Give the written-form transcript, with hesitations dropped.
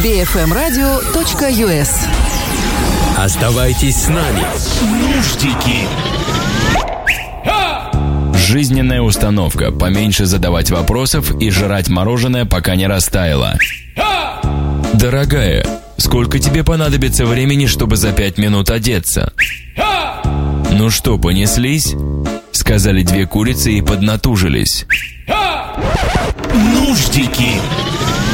bfmradio.us. Оставайтесь с нами. Нуждики. Жизненная установка: поменьше задавать вопросов и жрать мороженое, пока не растаяло. Дорогая, сколько тебе понадобится времени, чтобы за 5 минут одеться? Ну что, понеслись? Сказали две курицы и поднатужились. Нуждики.